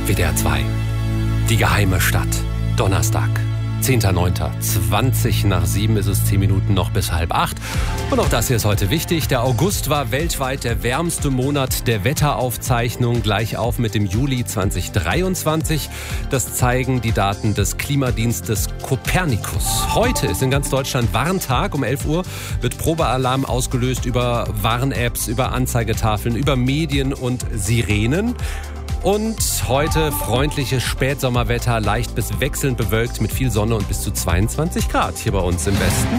WDR 2. Die geheime Stadt. Donnerstag, 10.09. 7:20 ist es, 10 Minuten noch bis 7:30. Und auch das hier ist heute wichtig. Der August war weltweit der wärmste Monat der Wetteraufzeichnung, gleich auf mit dem Juli 2023. Das zeigen die Daten des Klimadienstes Copernicus. Heute ist in ganz Deutschland Warntag. Um 11 Uhr wird Probealarm ausgelöst über Warn-Apps, über Anzeigetafeln, über Medien und Sirenen. Und heute freundliches Spätsommerwetter, leicht bis wechselnd bewölkt mit viel Sonne und bis zu 22 Grad hier bei uns im Westen.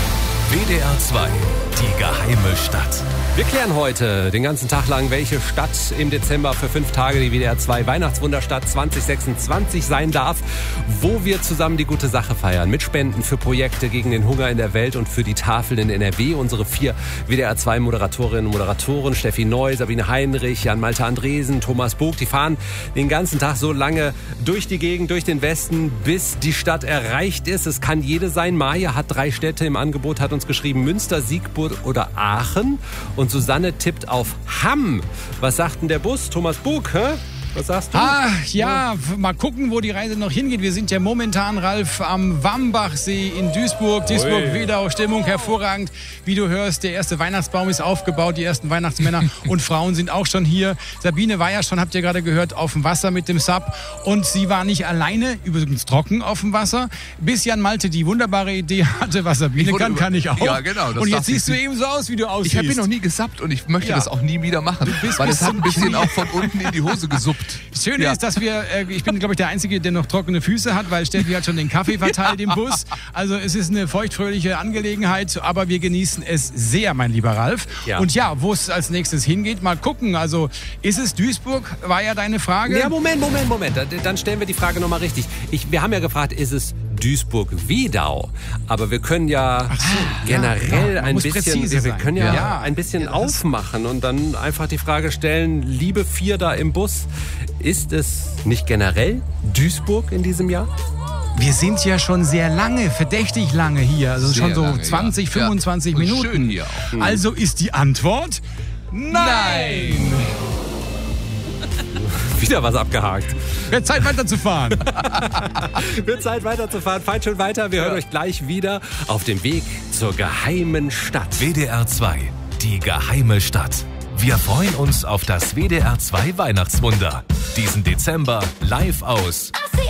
WDR 2, die geheime Stadt. Wir klären heute den ganzen Tag lang, welche Stadt im Dezember für 5 Tage die WDR 2 Weihnachtswunderstadt 2026 sein darf, wo wir zusammen die gute Sache feiern. Mit Spenden für Projekte gegen den Hunger in der Welt und für die Tafeln in NRW. Unsere 4 WDR 2 Moderatorinnen und Moderatoren, Steffi Neu, Sabine Heinrich, Jan-Malte Andresen, Thomas Bog, die fahren den ganzen Tag so lange durch die Gegend, durch den Westen, bis die Stadt erreicht ist. Es kann jede sein. Maja hat 3 Städte im Angebot, hat uns geschrieben, Münster, Siegburg oder Aachen. Und Susanne tippt auf Hamm. Was sagt denn der Bus? Thomas Bug, hä? Was sagst du? Mal gucken, wo die Reise noch hingeht. Wir sind ja momentan, Ralf, am Wambachsee in Duisburg. Duisburg-Wedau, Stimmung hervorragend. Wie du hörst, der erste Weihnachtsbaum ist aufgebaut. Die ersten Weihnachtsmänner und Frauen sind auch schon hier. Sabine war ja schon, habt ihr gerade gehört, auf dem Wasser mit dem Sub. Und sie war nicht alleine, übrigens trocken auf dem Wasser, bis Jan-Malte die wunderbare Idee hatte, was Sabine kann ich auch. Ja, genau. Und jetzt siehst du eben so aus, wie du aussiehst. Ich habe hier noch nie gesappt und ich möchte das auch nie wieder machen. Weil es hat ein bisschen auch von unten in die Hose gesuppt. Das Schöne ist, dass ich bin, glaube ich, der Einzige, der noch trockene Füße hat, weil Steffi hat schon den Kaffee verteilt im Bus. Also es ist eine feuchtfröhliche Angelegenheit, aber wir genießen es sehr, mein lieber Ralf. Ja. Und ja, wo es als nächstes hingeht, mal gucken. Also ist es Duisburg, war ja deine Frage. Ja, Moment. Dann stellen wir die Frage nochmal richtig. Wir haben ja gefragt, ist es Duisburg-Wedau? Aber wir können ja generell ein bisschen aufmachen und dann einfach die Frage stellen, liebe 4 da im Bus, ist es nicht generell Duisburg in diesem Jahr? Wir sind ja schon sehr lange, verdächtig lange hier. Also sehr schon so lange, 20, 25 Und Minuten. schön hier auch. Also ist die Antwort nein! Wieder was abgehakt. Wird Zeit weiterzufahren. Fahrt schon weiter. Wir hören euch gleich wieder auf dem Weg zur geheimen Stadt. WDR 2, die geheime Stadt. Wir freuen uns auf das WDR 2 Weihnachtswunder. Diesen Dezember live aus